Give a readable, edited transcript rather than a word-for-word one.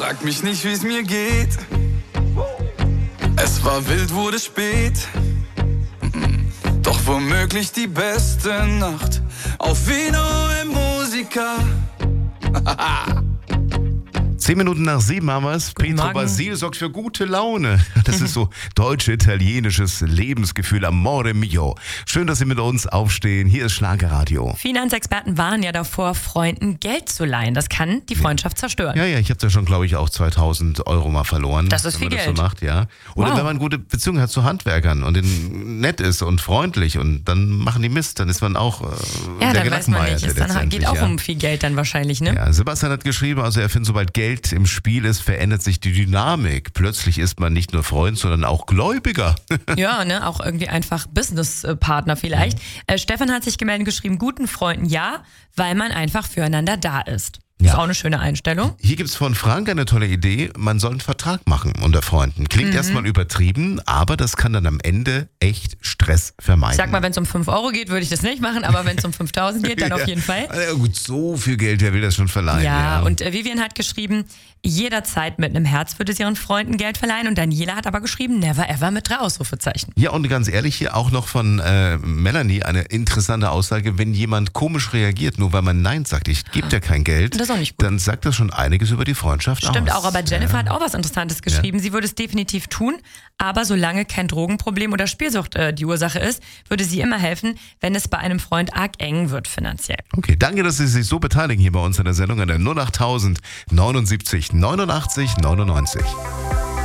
Frag mich nicht, wie's mir geht. Es war wild, wurde spät. Doch womöglich die beste Nacht auf Vino im Musiker. 10 Minuten nach 7 haben wir es. Pietro Basil sorgt für gute Laune. Das ist so deutsch-italienisches Lebensgefühl. Amore mio. Schön, dass Sie mit uns aufstehen. Hier ist Schlagerradio. Finanzexperten warnen ja davor, Freunden Geld zu leihen. Das kann die Freundschaft zerstören. Ja, ich habe da schon, glaube ich, auch 2.000 Euro mal verloren. Das ist viel Geld. Wenn man das so macht, ja. Oder wenn man eine gute Beziehung hat zu Handwerkern und nett ist und freundlich und dann machen die Mist, dann ist man auch ja, der dann weiß man nicht. Es geht auch um viel Geld dann wahrscheinlich, ne? Ja, Sebastian hat geschrieben, also er findet, sobald Geld im Spiel ist, verändert sich die Dynamik. Plötzlich ist man nicht nur Freund, sondern auch Gläubiger. Ja, ne, auch irgendwie einfach Businesspartner vielleicht. Stefan hat sich gemeldet und geschrieben, guten Freunden ja, weil man einfach füreinander da ist. Ja. Ist auch eine schöne Einstellung. Hier gibt's von Frank eine tolle Idee. Man soll einen Vertrag machen unter Freunden. Klingt erstmal übertrieben, aber das kann dann am Ende echt Stress vermeiden. Ich sag mal, wenn es um 5 Euro geht, würde ich das nicht machen, aber wenn es um 5.000 geht, dann auf jeden Fall. Ja, gut, so viel Geld, wer will das schon verleihen? Ja, und Vivian hat geschrieben, jederzeit mit einem Herz würde sie ihren Freunden Geld verleihen. Und Daniela hat aber geschrieben, never ever mit 3 Ausrufezeichen. Ja, und ganz ehrlich, hier auch noch von Melanie eine interessante Aussage. Wenn jemand komisch reagiert, nur weil man Nein sagt, ich gebe dir kein Geld, das ist auch nicht gut. Dann sagt das schon einiges über die Freundschaft aus. Stimmt auch, aber Jennifer hat auch was Interessantes geschrieben. Sie würde es definitiv tun, aber solange kein Drogenproblem oder Spielsucht die Ursache ist, würde sie immer helfen, wenn es bei einem Freund arg eng wird finanziell. Okay, danke, dass Sie sich so beteiligen hier bei uns in der Sendung an der 08000 79 89 99.